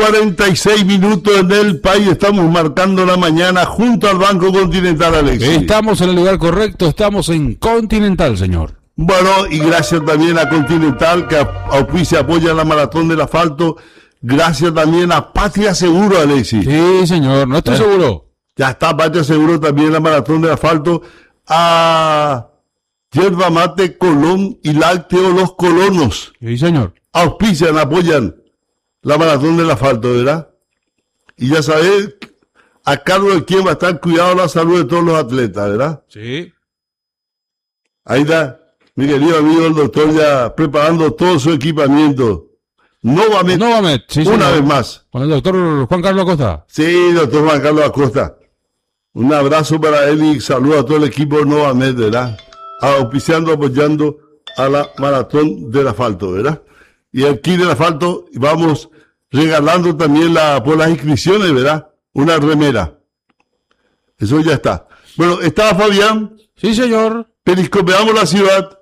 46 minutos en el país, estamos marcando la mañana junto al Banco Continental, Alexis. Estamos en el lugar correcto, estamos en Continental, señor. Bueno, y gracias también a Continental, que auspicia, apoya la Maratón del Asfalto. Gracias también a Patria Seguro, Alexis. Sí, señor, no estoy seguro. Ya está Patria Seguro también en la Maratón del Asfalto. A Yerba Mate Colón y Lácteo Los Colonos. Sí, señor. Auspician, apoyan la Maratón del Asfalto, ¿verdad? Y ya sabés a cargo de quién va a estar cuidado la salud de todos los atletas, ¿verdad? Sí. Ahí está mi querido amigo el doctor ya preparando todo su equipamiento. Novamed, sí, una señor. vez más. Con el doctor Juan Carlos Acosta. Sí, doctor Juan Carlos Acosta. Un abrazo para él y saludo a todo el equipo de Novamed, ¿verdad? Auspiciando, apoyando a la Maratón del Asfalto, ¿verdad? Y aquí del asfalto vamos regalando también por las inscripciones, ¿verdad? Una remera. Eso ya está. Bueno, estaba Fabián. Sí, señor. Periscopeamos la ciudad.